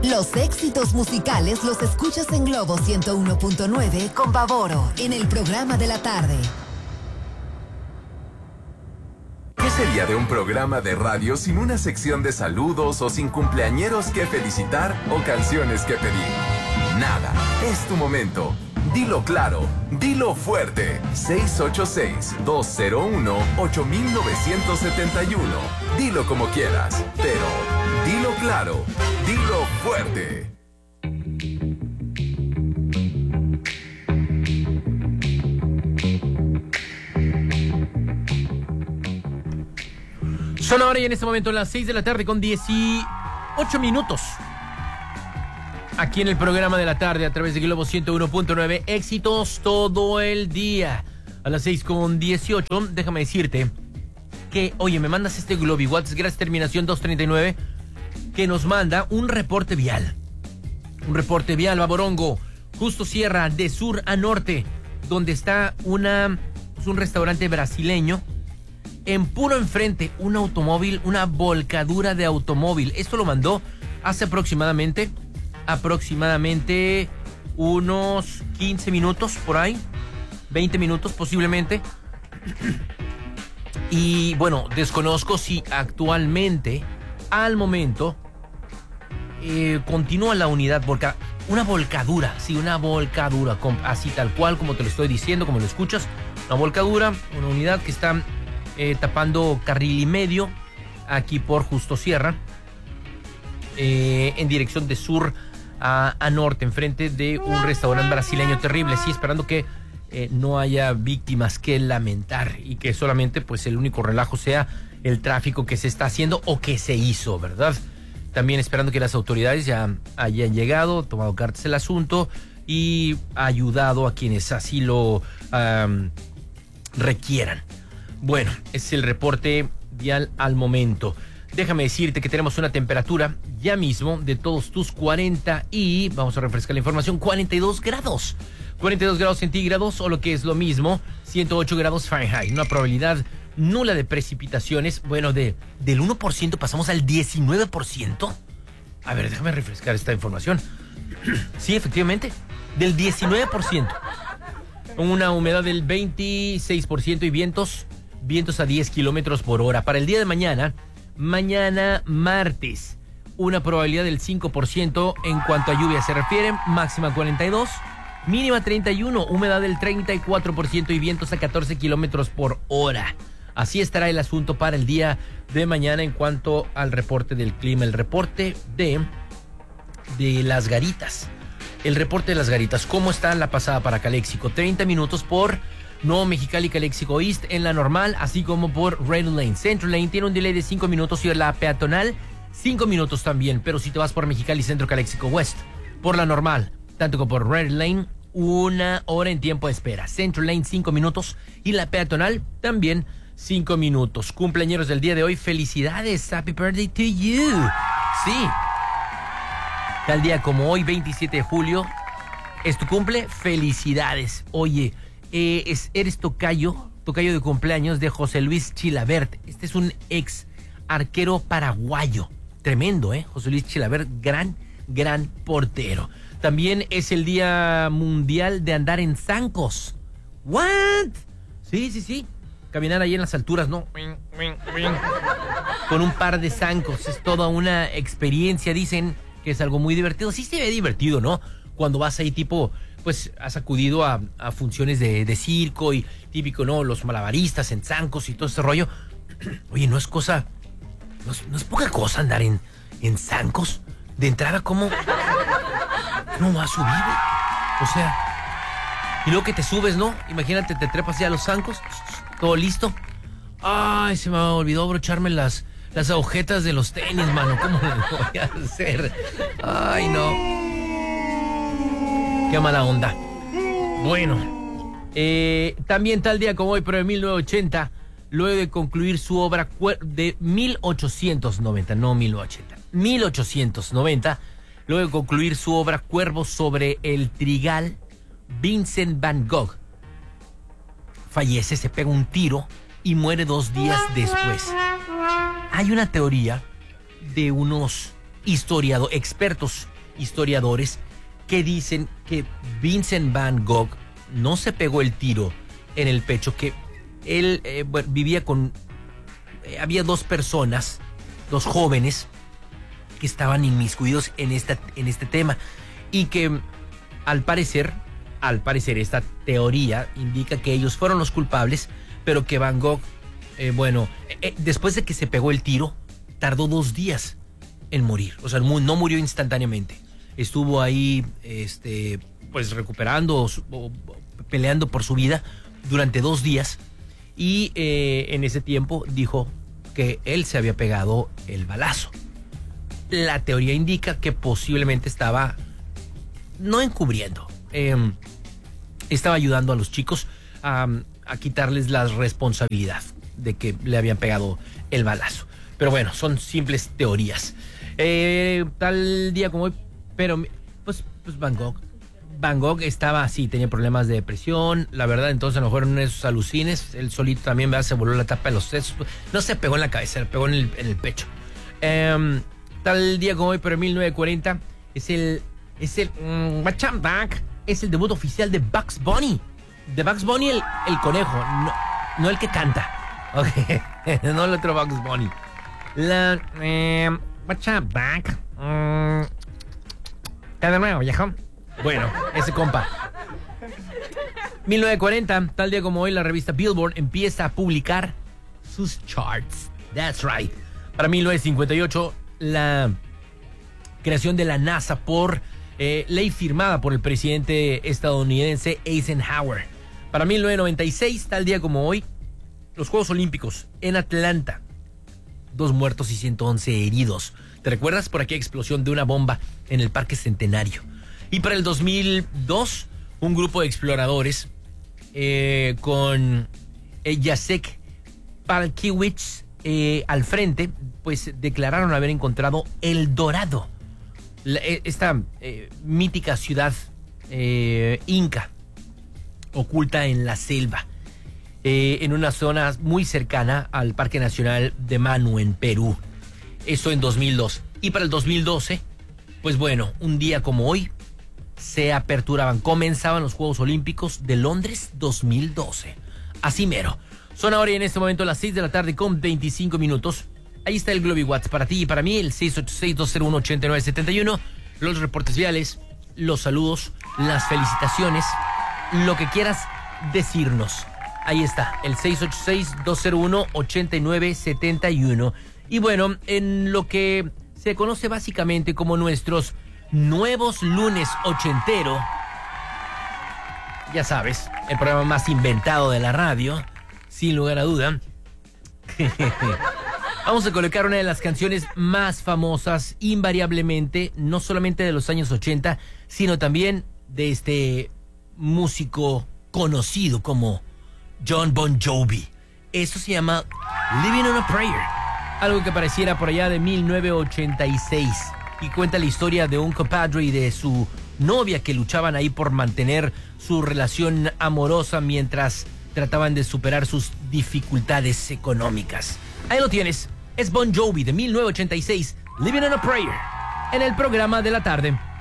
Los éxitos musicales los escuchas en Globo 101.9 con Baboro en el programa de la tarde. ¿Qué sería de un programa de radio sin una sección de saludos o sin cumpleañeros que felicitar o canciones que pedir? Nada, es tu momento. Dilo claro, dilo fuerte. 686-201-8971. Dilo como quieras, pero dilo claro, dilo fuerte. Son ahora y en este momento las 6 de la tarde con 18 minutos. Aquí en el programa de la tarde a través de Globo 101.9, éxitos todo el día. A las 6 con 18, déjame decirte que, oye, me mandas este Globi WhatsApp, gracias, terminación 239, que nos manda un reporte vial. Un reporte vial, Baborongo, Justo Sierra, de sur a norte, donde está un restaurante brasileño. En puro enfrente, un automóvil, una volcadura de automóvil. Esto lo mandó hace aproximadamente unos 15 minutos por ahí, 20 minutos posiblemente. Y bueno, desconozco si actualmente, al momento, continúa la unidad una volcadura, sí, una volcadura, así tal cual como te lo estoy diciendo, como lo escuchas, una volcadura, una unidad que está tapando carril y medio aquí por Justo Sierra, en dirección de sur a norte, enfrente de un restaurante brasileño terrible. Sí, esperando que no haya víctimas que lamentar y que solamente pues el único relajo sea el tráfico que se está haciendo o que se hizo, ¿verdad? También esperando que las autoridades ya hayan llegado, tomado cartas el asunto y ayudado a quienes así lo requieran. Bueno, es el reporte vial al momento. Déjame decirte que tenemos una temperatura ya mismo de todos tus 40 y, vamos a refrescar la información, 42 grados. 42 grados centígrados o lo que es lo mismo, 108 grados Fahrenheit. Una probabilidad nula de precipitaciones. Bueno, del 1% pasamos al 19%. A ver, déjame refrescar esta información. Sí, efectivamente, del 19%. Una humedad del 26% y vientos a 10 kilómetros por hora. Para el día de mañana martes, una probabilidad del 5% en cuanto a lluvia se refiere, máxima 42, mínima 31, humedad del 34% y vientos a 14 kilómetros por hora. Así estará el asunto para el día de mañana en cuanto al reporte del clima, el reporte de las garitas. El reporte de las garitas, ¿cómo está la pasada para Caléxico? 30 minutos por Nuevo Mexicali, Caléxico East en la normal, así como por Red Lane. Central Lane tiene un delay de 5 minutos y la peatonal 5 minutos también, pero si te vas por Mexicali Centro, Caléxico West, por la normal, tanto como por Red Lane, 1 hora en tiempo de espera. Central Lane 5 minutos y la peatonal también 5 minutos. Cumpleañeros del día de hoy, felicidades, happy birthday to you. Sí, tal día como hoy, 27 de julio, es tu cumple, felicidades. Oye, eres tocayo de cumpleaños de José Luis Chilabert. Este es un ex arquero paraguayo. Tremendo, José Luis Chilabert, gran portero. También es el Día Mundial de Andar en Zancos. ¿What? Sí. Caminar ahí en las alturas, ¿no? Con un par de zancos. Es toda una experiencia. Dicen que es algo muy divertido. Sí se ve divertido, ¿no? Cuando vas ahí tipo, pues has acudido a funciones de circo y típico, ¿no? Los malabaristas en zancos y todo ese rollo. Oye, no es poca cosa andar en zancos. De entrada, ¿cómo vas a subir? O sea, y luego que te subes, ¿no? Imagínate, te trepas ya a los zancos, todo listo. Ay, se me olvidó abrocharme las agujetas de los tenis, mano. ¿Cómo lo voy a hacer? Ay, no. Qué mala onda. Bueno, también tal día como hoy, pero en 1980, luego de concluir su obra de 1890, no 1980, 1890, luego de concluir su obra Cuervos sobre el Trigal, Vincent Van Gogh fallece, se pega un tiro y muere 2 días después. Hay una teoría de unos expertos historiadores que dicen que Vincent Van Gogh no se pegó el tiro en el pecho, que él vivía con... había dos personas, dos jóvenes, que estaban inmiscuidos en este tema y que al parecer esta teoría indica que ellos fueron los culpables, pero que Van Gogh, después de que se pegó el tiro, tardó 2 días en morir. O sea, no murió instantáneamente. Estuvo ahí, pues recuperando o peleando por su vida durante 2 días y en ese tiempo dijo que él se había pegado el balazo. La teoría indica que posiblemente estaba, no encubriendo, estaba ayudando a los chicos a quitarles la responsabilidad de que le habían pegado el balazo. Pero bueno, son simples teorías. Tal día como hoy, pero pues Van Gogh estaba así, tenía problemas de depresión, la verdad, entonces a lo mejor en esos alucines, él solito también, ¿verdad? Se voló la tapa de los sesos, no se pegó en la cabeza, se pegó en el pecho. Tal día como hoy, pero en 1940, es el debut oficial de Bugs Bunny. De Bugs Bunny, el conejo, no el que canta. Okay. No el otro Bugs Bunny. ¿Está de nuevo, viejo? Bueno, ese compa. 1940, tal día como hoy, la revista Billboard empieza a publicar sus charts. That's right. Para 1958, la creación de la NASA por ley firmada por el presidente estadounidense Eisenhower. Para 1996, tal día como hoy, los Juegos Olímpicos en Atlanta. 2 muertos y 111 heridos. ¿Te recuerdas por aquella explosión de una bomba en el Parque Centenario? Y para el 2002, un grupo de exploradores con Jacek Palkiewicz al frente, pues declararon haber encontrado El Dorado, esta mítica ciudad inca oculta en la selva, en una zona muy cercana al Parque Nacional de Manu, en Perú. Eso en 2002. Y para el 2012, pues bueno, un día como hoy, se aperturaban, comenzaban los Juegos Olímpicos de Londres 2012. Así mero. Son ahora y en este momento las 6 de la tarde con 25 minutos. Ahí está el Globy Watts para ti y para mí, el 686-201-8971. Los reportes viales, los saludos, las felicitaciones, lo que quieras decirnos. Ahí está, el 686-201-8971. Y bueno, en lo que se conoce básicamente como nuestros nuevos lunes ochentero, ya sabes, el programa más inventado de la radio, sin lugar a duda. Vamos a colocar una de las canciones más famosas, invariablemente, no solamente de los años 80, sino también de este músico conocido como Jon Bon Jovi. Esto se llama Living on a Prayer, algo que pareciera por allá de 1986. Y cuenta la historia de un compadre y de su novia que luchaban ahí por mantener su relación amorosa mientras trataban de superar sus dificultades económicas. Ahí lo tienes, es Bon Jovi de 1986, Living on a Prayer, en el programa de la tarde.